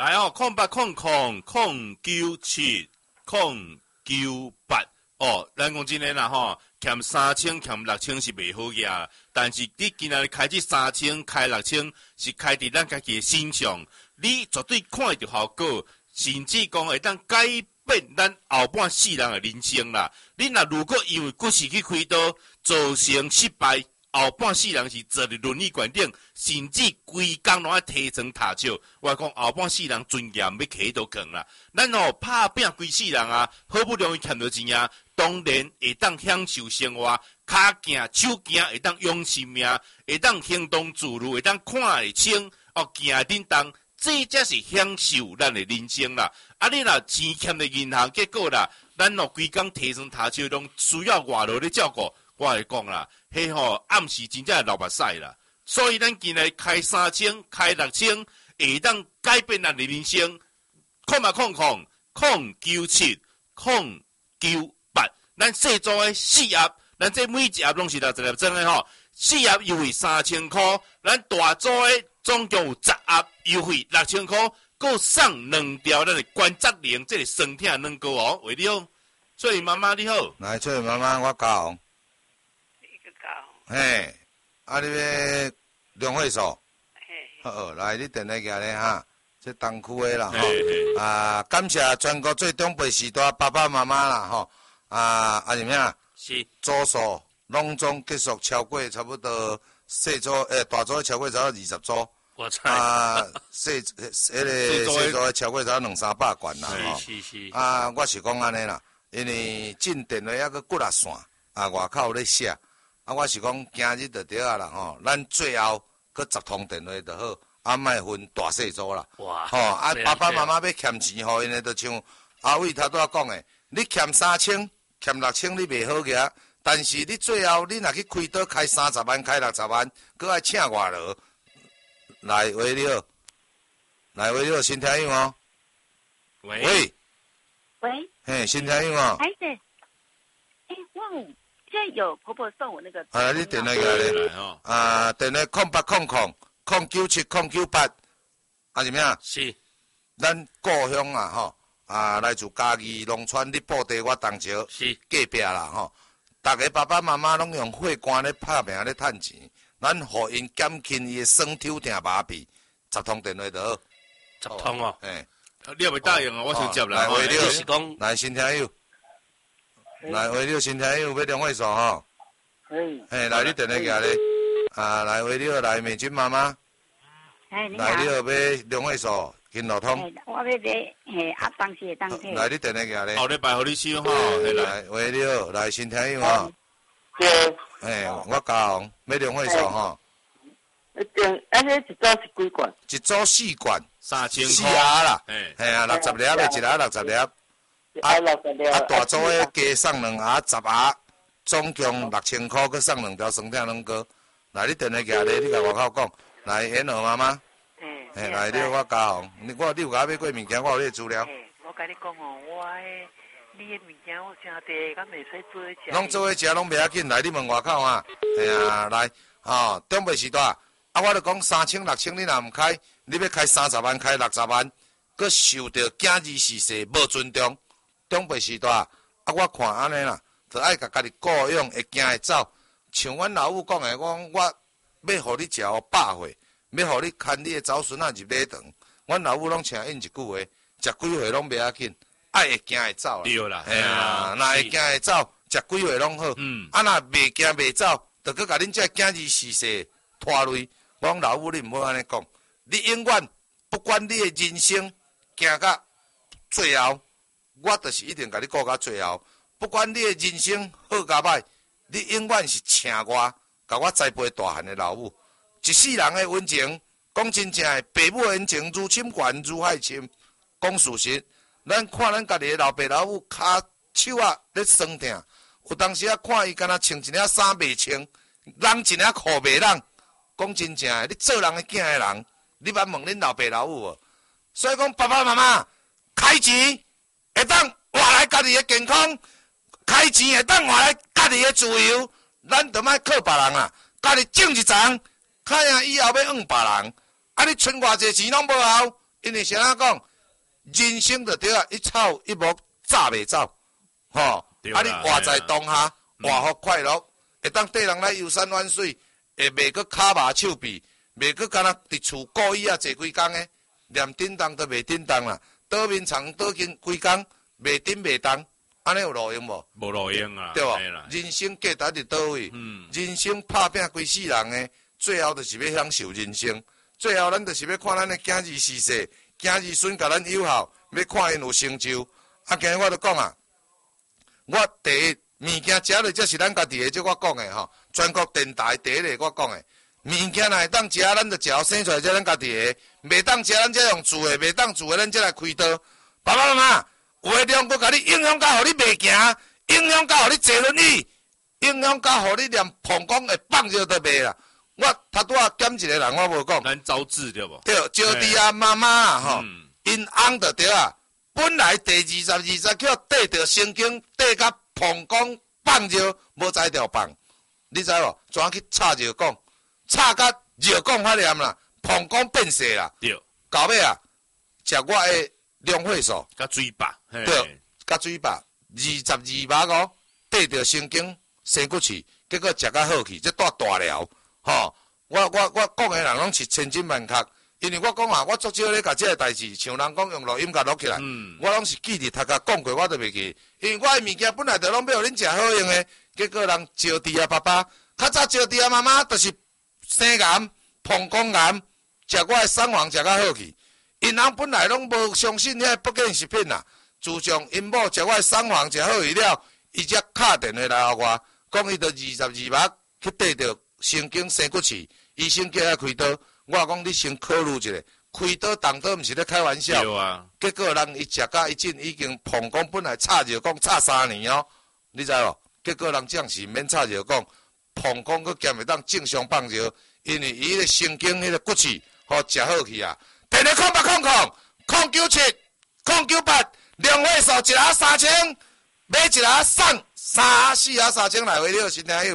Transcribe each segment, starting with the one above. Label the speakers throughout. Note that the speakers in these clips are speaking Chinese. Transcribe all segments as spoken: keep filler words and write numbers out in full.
Speaker 1: 来哦，空八空空空九七空九八哦，咱讲真诶啦吼，欠三千欠六千是袂好个，但是你今仔日开这三千开六千是开伫咱家己诶身上，你绝对看会到效果，甚至讲会当改变咱后半世人诶人生啦。你若如果因为股市去开刀造成失败，后半世人是坐伫轮椅馆顶，甚至规工拢爱提床踏笑。我讲后半世人尊严要起倒扛啦。咱吼拍拼规世人啊，好不容易欠到钱啊，当然会当享受生活，骹行手行会当养生命，会当行动自如，会当看会清，哦行会叮当，这才是享受咱的人生啦。啊，你若钱欠伫银行，结果啦，咱哦规工提床踏笑，拢需要外劳咧照顾。我会讲啦，迄吼暗时真正流目屎啦，所以咱今日开三千、开六千，会当改变咱的人生。空嘛空空空九七空九八，咱细组的四盒，咱这每一盒拢是六十粒装的吼，四盒优惠三千块，咱大组的总共有十盒优惠六千块，佮送两条咱的关节铃，这个酸痛软膏哦，为了翠妈妈你好，
Speaker 2: 来翠妈妈我教。嘿，啊！你要两位数，好，来你电话举咧哈，这东区的啦吼，啊，感谢全国最长辈时代爸爸妈妈啦吼，啊，啊是咩？
Speaker 1: 是
Speaker 2: 组数拢总结束超过差不多细组诶，大组超过差不多二十组，
Speaker 1: 我猜
Speaker 2: 啊，细迄个细组超过差两三百罐啦吼，
Speaker 1: 是是是，
Speaker 2: 啊，我是讲安尼啦，因为进电话还佫几啊线，啊，外口咧写。啊，我是讲今日就对啊啦吼，咱最后搁十通电话就好，啊，莫分大细组啦。哇！吼，啊，爸爸妈妈要欠钱，互因诶，就像阿伟头拄仔讲诶，你欠三千、欠六千，你袂好个，但是你最后你若去开刀开三十万、开六十万，搁爱请外劳，来喂你好，来喂你好，新听友哦。
Speaker 1: 喂。
Speaker 3: 喂。喂。
Speaker 2: 嘿，新听友哦。
Speaker 3: 孩子，哎，旺。现在有婆婆送我那个。
Speaker 2: 啊，你电话过来哦。啊，电话空八空空空九七空九八，啊是咩啊？
Speaker 1: 是。
Speaker 2: 咱故乡啊，吼啊，来自嘉义龙川日报地我东桥
Speaker 1: 是
Speaker 2: 隔壁啦，吼。大家爸爸妈妈拢用血汗咧拍拼咧趁钱，咱互因减轻伊诶酸抽疼麻痹，十通电话就好。
Speaker 1: 十通哦。
Speaker 2: 嘿，
Speaker 1: 你也未答应啊？我先接啦。
Speaker 2: 来，为了
Speaker 1: 是讲，
Speaker 2: 来新听友。来，为了新听友要两位数吼。
Speaker 3: 嗯。
Speaker 2: 嘿，来你电话举咧。啊，来为了来美君妈妈。
Speaker 3: 哎，你好。
Speaker 2: 来，你要买两位数金路通。
Speaker 3: 我要买，嘿，啊，当时会当退。
Speaker 2: 来，你电话举咧。
Speaker 1: 后礼拜互你收吼。
Speaker 2: 来，为了来新听友吼。
Speaker 4: 对。
Speaker 2: 嘿，我教买两位数吼。
Speaker 4: 一定，而且一组是几罐？
Speaker 2: 一组四罐，
Speaker 1: 三千
Speaker 2: 四盒啦。
Speaker 1: 嘿，
Speaker 2: 嘿啊，六十粒的，一盒六十粒。
Speaker 4: 啊，六十粒。
Speaker 2: 啊，大组的加送两盒，十盒，总共六千块，佮送两条酸痛软膏。来，你电话举咧，你甲外口讲，来，演好妈妈。
Speaker 4: 嘿。
Speaker 2: 嘿，来，你我教，你我你有甲我买过物件，我有你资料。
Speaker 4: 嘿，我甲你讲哦，我诶，你诶物件我真地，敢袂使做伙食。
Speaker 2: 拢做伙食，拢袂要紧，来，你问外口啊。嘿啊，来，吼，长辈时代，啊，我著讲三千六千，你若毋开，你要开三十万，开六十万，佮受到囝儿逝世无尊重。长辈时代，啊，我看安尼啦，着爱甲家己顾养，会行会走。像阮老母讲诶，我讲我要互你食哦百岁，要互你牵你诶祖孙仔入礼堂。阮老母拢请因一句话，食几岁拢袂要紧，爱会行会走啦。
Speaker 1: 对啦，
Speaker 2: 嘿啊，若会行会走，食几岁拢好。嗯。啊，若袂行袂走，着佮甲恁这囝儿逝世拖累。我讲老母，你毋好安尼讲，你永远不管你诶人生行到最后。我就是一定甲你顾到最后，不管你的人生好甲歹，你永远是请我，甲我栽培大汉的老母。一世人的恩情，讲真正的，父母的恩情如深悬如海深。讲事实，咱看咱家己的老爸老母骹手啊咧酸痛，有当时啊看伊敢若穿一领衫袂穿，人一领裤袂冷。讲真正的，你做人的囝的人，你捌问恁老爸老母无？所以讲爸爸妈妈开钱。会当换来家己的健康，开钱会当换来家己的自由，咱着莫靠别人啦。家己种一丛，看样以后要养别人，啊你存偌济钱拢无效， 因为啥讲，人生就对啊，一草一木早袂走，吼、哦，啊你活在当下，活好快乐，会当缀人来游山玩水，会袂搁骹麻手臂，袂搁干那伫厝故意啊坐规工诶，连叮当都袂叮当啦，倒面床倒紧规工，袂叮袂当。安尼有路用无？
Speaker 1: 无路用啊，
Speaker 2: 对无？人生价值伫倒位？嗯，人生拍拼规世人诶，最后就是要享受人生。最后咱就是要看咱诶囝儿逝世，囝儿孙甲咱友好，要看因有成就。啊，今日我著讲啊，我第一物件食落，才是咱家己诶，即我讲诶吼。全国电台第一个我讲诶，物件若会当食，咱著食生出来，才咱家己诶；袂当食，咱才用煮诶；袂当煮诶，咱才来开刀。爸爸妈妈。有诶量佫甲你影响到，互你袂行，影响到互你坐轮椅，影响到互你连膀胱会放尿都袂啦。我头拄仔检一个人，我无讲。
Speaker 1: 咱招致对无？
Speaker 2: 对，招弟啊，妈妈啊，吼，因翁着对啊。本来第二十、二十叫缀着神经，缀甲膀胱放尿，无才调放。你知无？怎去插尿管？插甲尿管发炎啦，膀胱变细啦。
Speaker 1: 对。
Speaker 2: 到尾啊，食我诶。两会素，
Speaker 1: 甲水巴，
Speaker 2: 对，甲水巴，二十二码哦，缀着神经生骨刺，结果食甲好去，这带大疗，吼！我我我讲诶人拢是千真万确，因为我讲啊，我足少咧甲即个代志，像人讲用录音甲录起来，嗯、我拢是记伫头壳讲过，我都袂记，因为我诶物件本来就拢要互恁食好用诶，结果人招弟啊爸爸，较早招弟啊妈妈，就是生癌、膀胱癌，食我诶sản房食甲好去。因翁本来拢无相信遐保健食品啦，自从因某食我sản房食好去了，伊才敲电话来互我，讲伊着二十二码去缀着神经生骨刺，医生叫遐开刀，我讲你先考虑一下，开刀动刀毋是咧开玩笑，
Speaker 1: 对啊。
Speaker 2: 结果人伊食甲一进已经膀胱本来插尿管插三年哦，你知无？结果人这样是免插尿管，膀胱佫兼会当正常放尿，因为伊个神经迄个骨刺，吼食好去啊。电话空八空空空九七空九八，两位数一下三千，买一下送三四下三千来回了，新听友。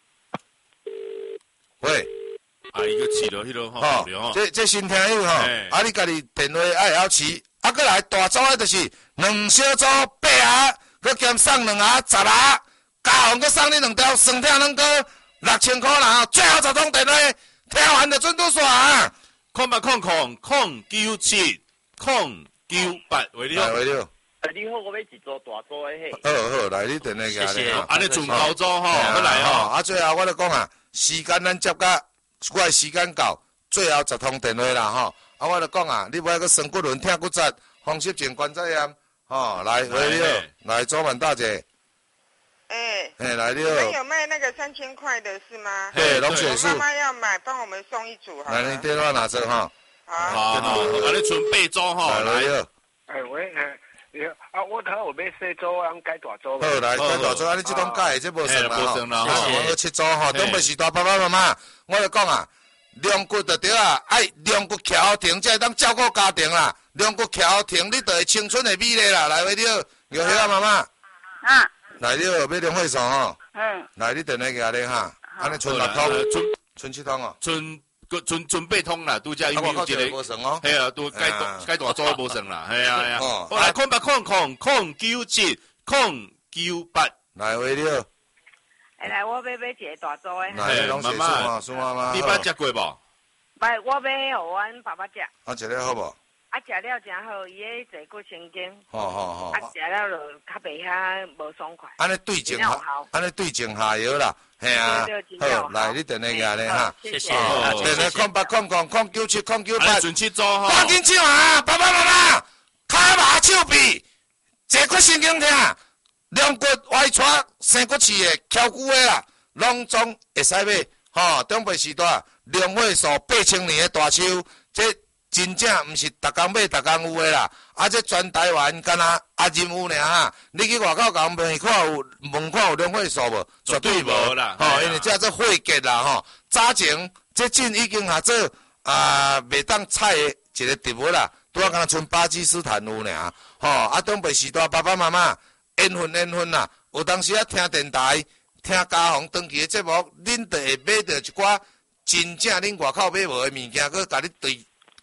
Speaker 2: 喂，
Speaker 1: 啊，伊个饲落迄落吼，吼，
Speaker 2: 这这新听友吼，啊，你家己电话爱晓饲，啊，过来大组诶，就是两小组八下，佮兼送两下十下，加红佮送你两条，算听两个六千块啦，最后十通电话，听完就准拄煞啊。
Speaker 1: 空八空空空九七空九八，为了，
Speaker 2: 为了。
Speaker 5: 你好，我要一组大组的嘿。
Speaker 2: 好好，来你电话
Speaker 1: 下咧。安尼准高组吼，好来吼。
Speaker 2: 啊，最后我就讲啊，时间咱接甲，我的时间到，最后十通电话啦吼。啊，我就讲啊，你不要个生骨轮、听骨折、风湿症、关节炎，吼，来为了，来周满大姐。
Speaker 6: 哎，
Speaker 2: 哎，来了。
Speaker 6: 你有卖那个三千块的是吗？
Speaker 2: 对，龙血素。
Speaker 6: 我妈妈要买，帮我们送一组好了。
Speaker 2: 来，你电话拿着哈。
Speaker 6: 好。
Speaker 1: 好，好，安尼准备组吼，
Speaker 2: 来了。
Speaker 4: 哎喂，哎，啊，我头有买小组啊，改大组。
Speaker 2: 好，来改大组，啊，你这种改，这无算啦吼。
Speaker 1: 好，
Speaker 2: 我要七组吼，东北时代爸爸妈妈，我就讲啊，两骨就对啊，爱两骨桥停，才会当照顾家庭啦。两骨桥停，你就会青春的美丽啦。来，为了，有晓啊，妈妈。
Speaker 3: 啊。
Speaker 2: 来了，要两会数吼。
Speaker 3: 嗯。
Speaker 2: 来，你电话拿咧哈，安尼剩六通，剩七通哦。
Speaker 1: 剩个剩剩八通啦，拄则因为有一个
Speaker 2: 无算哦。
Speaker 1: 系啊，都改大改大组无算啦，系啊系啊。好来，空八空空空九七空九八，
Speaker 2: 来为了。
Speaker 3: 哎来，我买买一个大组的。
Speaker 2: 来，龙血素嘛，苏妈妈。
Speaker 1: 你捌食过无？
Speaker 3: 买，我买互阮爸爸食。
Speaker 2: 啊，食了好无？
Speaker 3: 啊，食了真好，伊个坐骨神经。
Speaker 2: 好好好。
Speaker 3: 啊，食了就较袂遐无爽快。
Speaker 2: 安尼对症下，安尼对症下药啦，系啊。好，来你电话拿咧哈。
Speaker 1: 谢谢。
Speaker 2: 电话空八空空空九七空九八。
Speaker 1: 准七组吼。
Speaker 2: 赶紧唱啊！爸爸妈妈，骹麻手臂，坐骨神经痛，两骨歪斜生骨刺的，翘骨的啦，拢总会使买。吼，中北时代两会数八千年的大树，这。真正毋是逐工买逐工有诶啦，啊！这全台湾敢若阿任有尔哈，你去外口讲问看有问看有两会数无？绝对无
Speaker 1: 啦，
Speaker 2: 吼，因为这做会结啦吼。早前这阵已经下做啊，袂当采诶一个植物啦，拄啊敢若剩巴基斯坦有尔，吼啊！东北时代爸爸妈妈缘分缘分啦，有当时啊听电台听家宏长期诶节目，恁就会买着一寡真正恁外口买无诶物件，佮甲你对。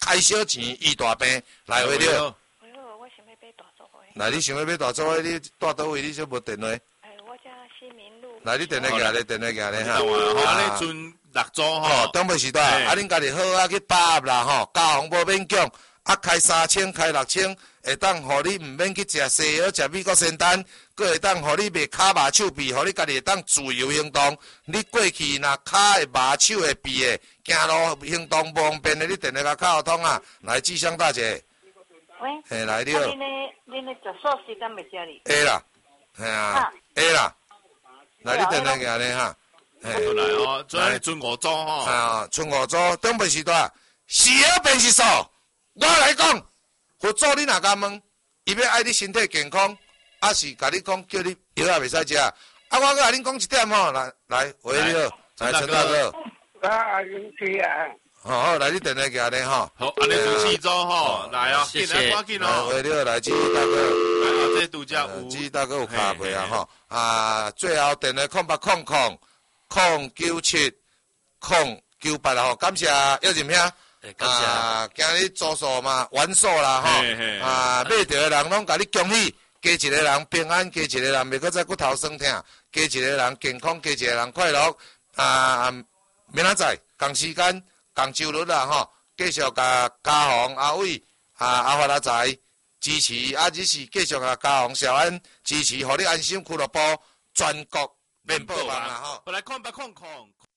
Speaker 2: 开小钱医大病，来回了。
Speaker 4: 哎呦，我想要买大作的。
Speaker 2: 来，你想要买大作的，你住倒位？你就无电话。
Speaker 4: 哎，我家西明路。
Speaker 2: 来，你电话寄咧，电话寄咧哈。
Speaker 1: 好，安尼存六组吼。
Speaker 2: 中北时代，啊，恁家己好啊去把握啦吼，加红无免讲，啊开三千，开六千，会当互你毋免去食西药，食美国仙丹，佫会当互你袂骹麻手臂，互你家己会当自由行动。你过去若骹会麻手会臂的，行路行动无方便的，你电话甲卡互通啊，来志祥大姐。
Speaker 7: 喂。
Speaker 2: 嘿，来你好。
Speaker 7: 啊，恁咧，恁咧食素时间袂食哩？
Speaker 2: 会啦，嘿啊，会啦。来，你电话寄咧哈。
Speaker 1: 嘿，来哦，再存五组吼。
Speaker 2: 啊，存五组，中北时代，是药便是素。我来讲，佛祖你若甲问，伊要爱你身体健康，还是甲你讲叫你药也袂使食？啊，我甲恁讲一点吼，来来，喂你好，来陈大哥。
Speaker 8: 啊，林区啊。
Speaker 2: 好，好，来你电话寄咧吼。
Speaker 1: 好，安尼就四组吼，来哦，
Speaker 2: 谢
Speaker 1: 谢，赶紧哦。
Speaker 2: 喂你好，来志大哥。
Speaker 1: 来啊，这拄则有。
Speaker 2: 志大哥有卡过啊吼，啊，最后电话空八空空。空九七空九八啦吼，感谢叶仁兄，啊，今日做数嘛完数啦吼，啊，买着的人拢甲你恭喜，加一个人平安，加一个人袂搁再骨头酸痛，加一个人健康，加一个人快乐，啊，明仔载同时间同周日啦吼，继续甲嘉宏阿伟啊阿发阿财支持，啊，只是继续甲嘉宏小安支持，互你安心俱乐部全国。面包完啦吼，
Speaker 1: 来看吧，看看。